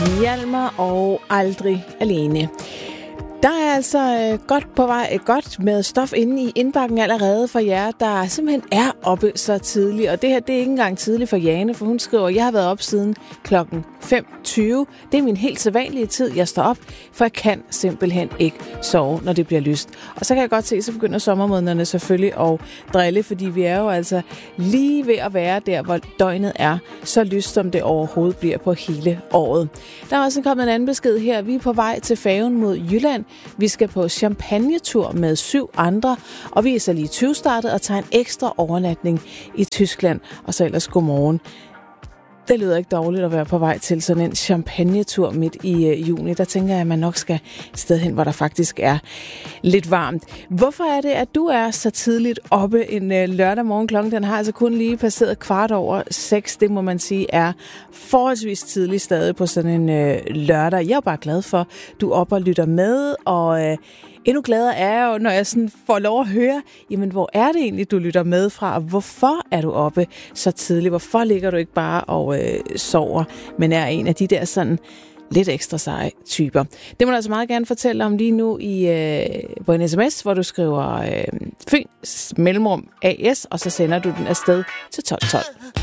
Hjalmar og Aldrig alene. Der er altså godt med stof inde i indbakken allerede for jer, der simpelthen er oppe så tidligt. Og det her, det er ikke engang tidligt for Jane, for hun skriver, jeg har været op siden klokken 5:20. Det er min helt sædvanlige tid, jeg står op, for jeg kan simpelthen ikke sove, når det bliver lyst. Og så kan jeg godt se, så begynder sommermånederne selvfølgelig at drille, fordi vi er jo altså lige ved at være der, hvor døgnet er så lyst, som det overhovedet bliver på hele året. Der er også kommet en anden besked her. Vi er på vej til færgen mod Jylland. Vi skal på champagnetur med 7 andre, og vi er så lige 20-startet og tager en ekstra overnatning i Tyskland. Og så ellers godmorgen. Det lyder ikke dårligt at være på vej til sådan en champagnetur midt i juni. Der tænker jeg, at man nok skal et sted hen, hvor der faktisk er lidt varmt. Hvorfor er det, at du er så tidligt oppe en lørdag morgen? Klokken den har altså kun lige passeret 6:15. Det må man sige er forholdsvis tidligt stadig på sådan en lørdag. Jeg er bare glad for, at du er oppe og lytter med, og endnu gladere er jeg jo, når jeg sådan får lov at høre, jamen hvor er det egentlig, du lytter med fra, og hvorfor er du oppe så tidligt? Hvorfor ligger du ikke bare og sover, men er en af de der sådan lidt ekstra seje typer? Det må du altså meget gerne fortælle om lige nu på en sms, hvor du skriver Fyns mellemrum AS, og så sender du den afsted til 1212.